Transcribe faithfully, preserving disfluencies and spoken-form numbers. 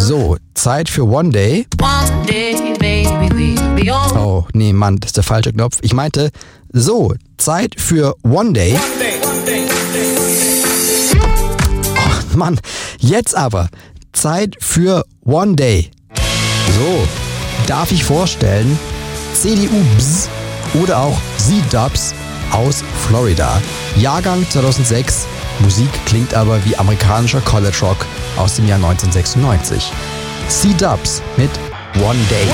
So, Zeit für One Day. One day, baby, we'll be on. Oh, nee, Mann, das ist der falsche Knopf. Ich meinte, so, Zeit für One Day. Oh, Mann, jetzt aber. Zeit für One Day. So, darf ich vorstellen, C D U-Bs oder auch Z-Dubs aus Florida. Jahrgang zweitausendsechs. Musik klingt aber wie amerikanischer College Rock aus dem Jahr neunzehnhundertsechsundneunzig. Z-Dubs mit One Day.